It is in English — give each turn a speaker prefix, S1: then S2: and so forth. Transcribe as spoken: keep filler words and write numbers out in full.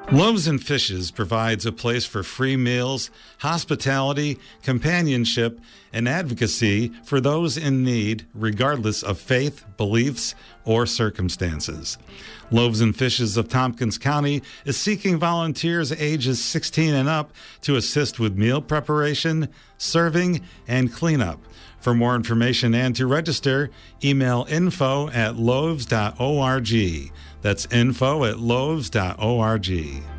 S1: Loaves and Fishes provides a place for free meals, hospitality, companionship, and advocacy for those in need, regardless of faith, beliefs, or circumstances. Loaves and Fishes of Tompkins County is seeking volunteers ages sixteen and up to assist with meal preparation, serving, and cleanup. For more information and to register, email info at loaves dot org. That's info at loaves dot org.